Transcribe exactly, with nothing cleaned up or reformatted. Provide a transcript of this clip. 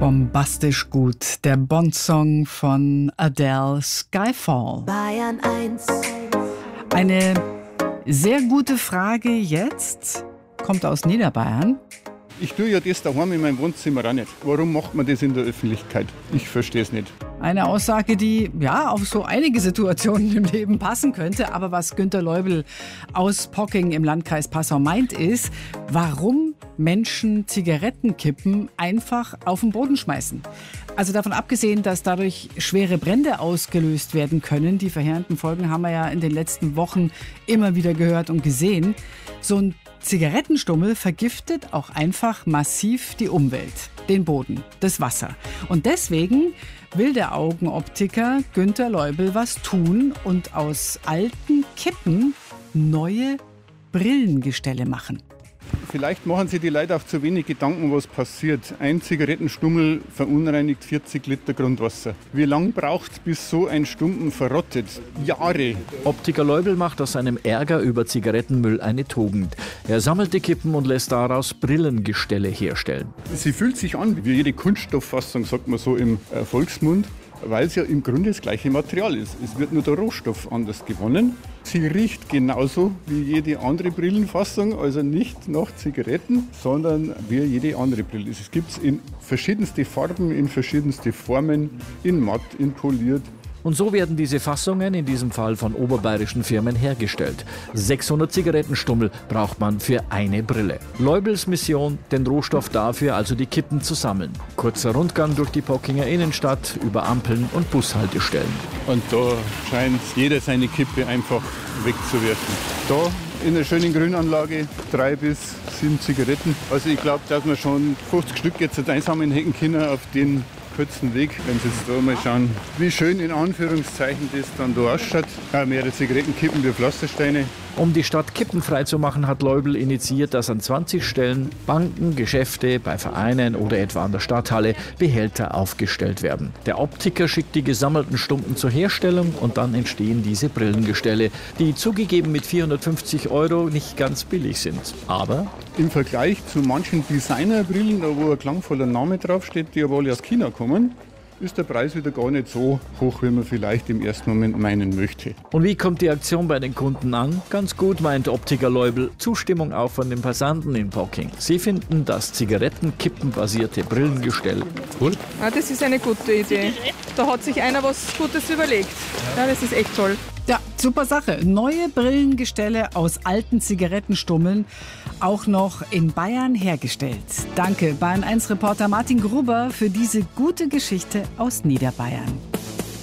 Bombastisch gut. Der Bond-Song von Adele, Skyfall. Bayern eins. Eine sehr gute Frage jetzt, kommt aus Niederbayern. Ich tue ja das daheim in meinem Wohnzimmer auch nicht. Warum macht man das in der Öffentlichkeit? Ich verstehe es nicht. Eine Aussage, die ja auf so einige Situationen im Leben passen könnte. Aber was Günter Leubel aus Pocking im Landkreis Passau meint, ist, warum Menschen Zigarettenkippen einfach auf den Boden schmeißen. Also davon abgesehen, dass dadurch schwere Brände ausgelöst werden können. Die verheerenden Folgen haben wir ja in den letzten Wochen immer wieder gehört und gesehen. So ein Zigarettenstummel vergiftet auch einfach massiv die Umwelt, den Boden, das Wasser. Und deswegen will der Augenoptiker Günter Leubel was tun und aus alten Kippen neue Brillengestelle machen. Vielleicht machen sich die Leute auch zu wenig Gedanken, was passiert. Ein Zigarettenstummel verunreinigt vierzig Liter Grundwasser. Wie lange braucht es, bis so ein Stumpen verrottet? Jahre. Optiker Leubel macht aus seinem Ärger über Zigarettenmüll eine Tugend. Er sammelt die Kippen und lässt daraus Brillengestelle herstellen. Sie fühlt sich an wie jede Kunststofffassung, sagt man so im Volksmund, weil es ja im Grunde das gleiche Material ist. Es wird nur der Rohstoff anders gewonnen. Sie riecht genauso wie jede andere Brillenfassung, also nicht nach Zigaretten, sondern wie jede andere Brille. Es gibt es in verschiedenste Farben, in verschiedenste Formen, in matt, in poliert. Und so werden diese Fassungen, in diesem Fall von oberbayerischen Firmen, hergestellt. sechshundert Zigarettenstummel braucht man für eine Brille. Leubels Mission, den Rohstoff dafür, also die Kippen, zu sammeln. Kurzer Rundgang durch die Pockinger Innenstadt, über Ampeln und Bushaltestellen. Und da scheint jeder seine Kippe einfach wegzuwerfen. Da in einer schönen Grünanlage drei bis sieben Zigaretten. Also ich glaube, dass wir schon fünfzig Stück jetzt einsammeln hätten können auf den kurzen Weg. Wenn Sie jetzt da mal schauen, wie schön in Anführungszeichen das dann da ausschaut. Ja, mehrere Zigarettenkippen wie Pflastersteine. Um die Stadt kippenfrei zu machen, hat Leubel initiiert, dass an zwanzig Stellen Banken, Geschäfte, bei Vereinen oder etwa an der Stadthalle Behälter aufgestellt werden. Der Optiker schickt die gesammelten Stumpen zur Herstellung und dann entstehen diese Brillengestelle, die zugegeben mit vierhundertfünfzig Euro nicht ganz billig sind. Aber im Vergleich zu manchen Designerbrillen, da wo ein klangvoller Name draufsteht, die aber alle aus China kommen, ist der Preis wieder gar nicht so hoch, wie man vielleicht im ersten Moment meinen möchte. Und wie kommt die Aktion bei den Kunden an? Ganz gut, meint Optiker Leubel. Zustimmung auch von den Passanten in Pocking. Sie finden das Zigarettenkippenbasierte Brillengestell cool. Ja, das ist eine gute Idee. Da hat sich einer was Gutes überlegt. Ja, das ist echt toll. Ja, super Sache. Neue Brillengestelle aus alten Zigarettenstummeln, auch noch in Bayern hergestellt. Danke, Bayern eins Reporter Martin Gruber, für diese gute Geschichte aus Niederbayern.